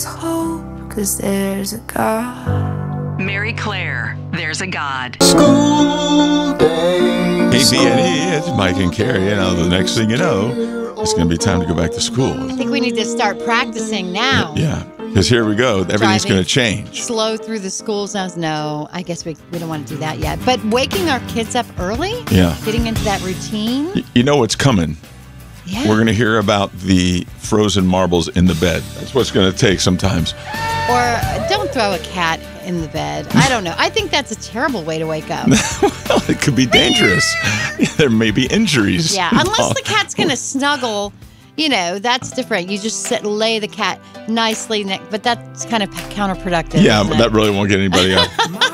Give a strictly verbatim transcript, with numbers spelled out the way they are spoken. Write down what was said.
hope, 'cause there's a God. Mary Claire, There's a God. School day. Hey, B N E, it's Mike and Carrie. You know, the next thing you know, it's going to be time to go back to school. I think we need to start practicing now. Yeah, because here we go. Everything's going to change. Slow through the school zones. No, I guess we, we don't want to do that yet. But waking our kids up early? Yeah. Getting into that routine? Y- You know what's coming. Yeah. We're going to hear about the frozen marbles in the bed. That's what's going to take sometimes. Or don't throw a cat in the bed. I don't know. I think that's a terrible way to wake up. Well, it could be dangerous. There may be injuries. Yeah, unless the cat's going to snuggle, you know, that's different. You just sit, lay the cat nicely, ne- but that's kind of counterproductive. Yeah, isn't but it? that really won't get anybody up.